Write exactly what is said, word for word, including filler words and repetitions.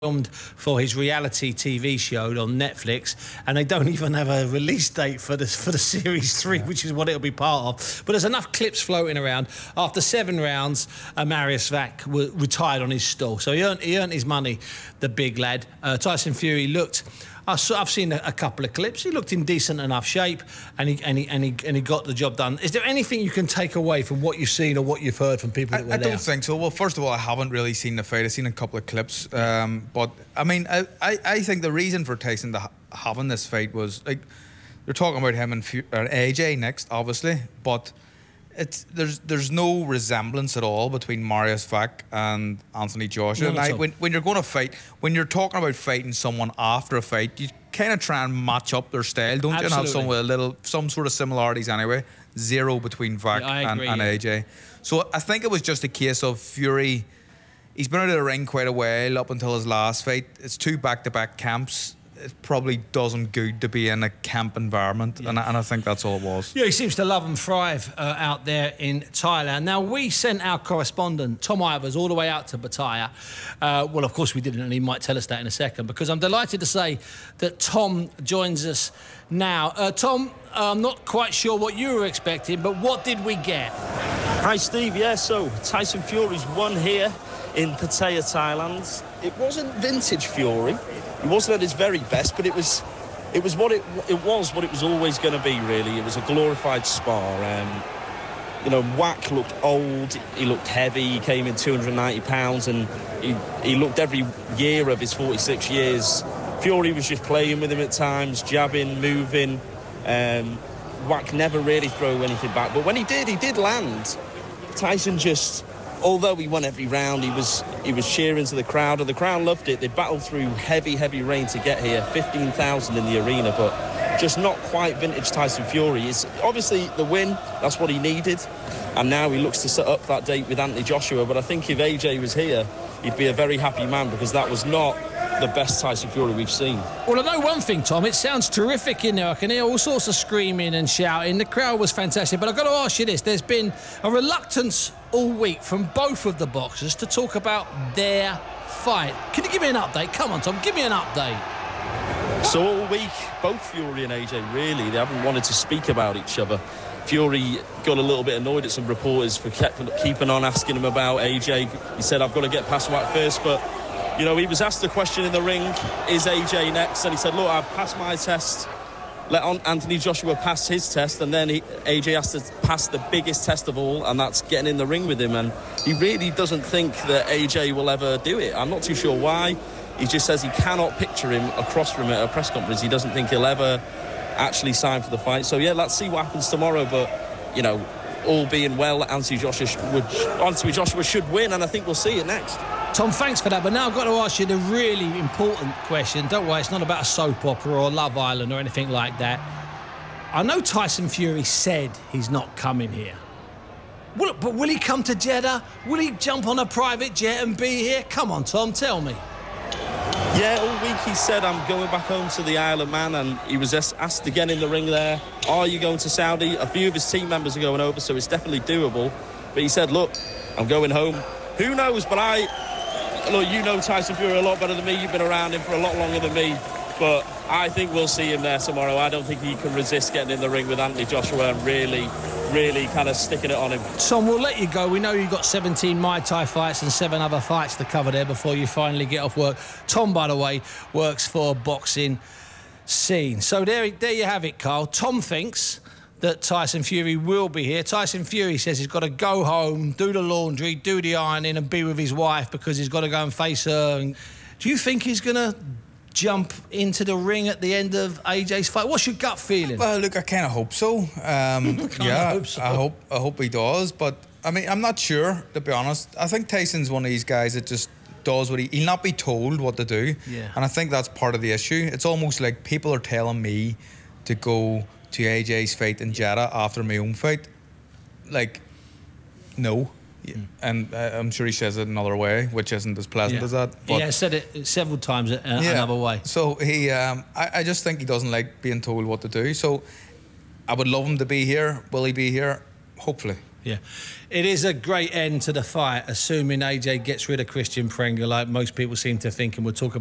filmed for his reality T V show on Netflix, and they don't even have a release date for the for the series three, yeah. which is what it'll be part of. But there's enough clips floating around. After seven rounds, uh, Mariusz Wach w- retired on his stall, so he earned he earned his money. The big lad, uh, Tyson Fury, looked. I saw, I've seen a, a couple of clips. He looked in decent enough shape, and he and he and he and he got the job done. Is there anything you can take away from what you've seen or what you've heard from people that were I, I there? don't think so. Well, first of all, I haven't really seen the fight. I've seen a couple of clips, um, but I mean, I, I, I think the reason for Tyson to ha- having this fight was like they're talking about him and Fu- or A J next, obviously, but it's there's there's no resemblance at all between Mariusz Wach and Anthony Joshua. Now, when when you're going to fight, when you're talking about fighting someone after a fight, you kind of try and match up their style, don't Absolutely. you? And have some with a little, some sort of similarities anyway. Zero between Wach yeah, and, agree, and yeah. A J. So I think it was just a case of Fury. He's been out of the ring quite a while up until his last fight. It's two back-to-back camps. It probably does him good to be in a camp environment, yeah. and, I, and I think that's all it was. Yeah, he seems to love and thrive uh, out there in Thailand. Now, we sent our correspondent, Tom Ivers, all the way out to Pattaya. Uh, well, of course we didn't, and he might tell us that in a second, because I'm delighted to say that Tom joins us now. Uh, Tom, I'm not quite sure what you were expecting, but what did we get? Hi, Steve. Yeah, so Tyson Fury's won here in Pattaya, Thailand. It wasn't vintage Fury. He wasn't at his very best, but it was it was what it it was what it was always going to be, really. It was a glorified spar. Um, you know, Wach looked old, he looked heavy, he came in two hundred ninety pounds, and he, he looked every year of his forty-six years. Fury was just playing with him at times, jabbing, moving. Um, Wach never really threw anything back, but when he did, he did land. Tyson just... Although he won every round, he was he was cheering to the crowd, and the crowd loved it. They battled through heavy, heavy rain to get here, fifteen thousand in the arena, but just not quite vintage Tyson Fury. It's obviously the win, that's what he needed, and now he looks to set up that date with Anthony Joshua. But I think if A J was here, he'd be a very happy man, because that was not the best Tyson Fury we've seen. Well, I know one thing, Tom, it sounds terrific in there. I can hear all sorts of screaming and shouting. The crowd was fantastic, but I've got to ask you this. There's been a reluctance all week from both of the boxers to talk about their fight. Can you give me an update? Come on, Tom, give me an update. So all week, both Fury and A J, really, they haven't wanted to speak about each other. Fury got a little bit annoyed at some reporters for kept, keeping on asking him about A J. He said, I've got to get past Wach first, but you know, he was asked a question in the ring, is A J next? And he said, look, I've passed my test. Let on Anthony Joshua pass his test, and then he, A J has to pass the biggest test of all, and that's getting in the ring with him. And he really doesn't think that A J will ever do it. I'm not too sure why. He just says he cannot picture him across from him at a press conference. He doesn't think he'll ever actually sign for the fight. So, yeah, let's see what happens tomorrow. But, you know, all being well, Anthony Joshua would, Anthony Joshua should win, and I think we'll see it next. Tom, thanks for that, but now I've got to ask you the really important question. Don't worry, it's not about a soap opera or Love Island or anything like that. I know Tyson Fury said he's not coming here. Will, but will he come to Jeddah? Will he jump on a private jet and be here? Come on, Tom, tell me. Yeah, all week he said, I'm going back home to the Isle of Man, and he was asked again in the ring there, are you going to Saudi? A few of his team members are going over, so it's definitely doable. But he said, look, I'm going home. Who knows, but I... Look, you know Tyson Fury a lot better than me. You've been around him for a lot longer than me. But I think we'll see him there tomorrow. I don't think he can resist getting in the ring with Anthony Joshua and really, really kind of sticking it on him. Tom, we'll let you go. We know you've got seventeen Muay Thai fights and seven other fights to cover there before you finally get off work. Tom, by the way, works for Boxing Scene. So there, there you have it, Carl. Tom thinks that Tyson Fury will be here. Tyson Fury says he's got to go home, do the laundry, do the ironing and be with his wife because he's got to go and face her. And do you think he's going to jump into the ring at the end of A J's fight? What's your gut feeling? Well, look, I kind of hope so. Um, yeah, hope so. I hope I hope he does. But, I mean, I'm not sure, to be honest. I think Tyson's one of these guys that just does what he... He'll not be told what to do. Yeah. And I think that's part of the issue. It's almost like people are telling me to go to A J's fight in Jeddah after my own fight. Like, no. Mm. And uh, I'm sure he says it another way, which isn't as pleasant yeah. as that. But yeah, said it several times uh, yeah. another way. So he, um, I, I just think he doesn't like being told what to do. So I would love him to be here. Will he be here? Hopefully. Yeah. It is a great end to the fight, assuming A J gets rid of Christian Prenga, like most people seem to think, and we'll talk about